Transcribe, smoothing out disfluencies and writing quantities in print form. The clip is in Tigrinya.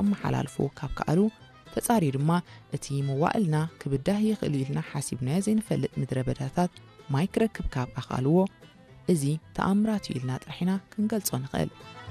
ከመሓላልፎ ካብ ከኣሉ ተጻሪ ድማ እቲ መዋእልና ክብዳህ ይኽእል ኢልና ሓሲብና ዘይንፈልጥ ምድረ በዳታት ማይ ክረክብ ካብ ኣኻልዎ እዚ ተኣምራት ኢልና ጥርሒና ክንገልጾ ንኽእል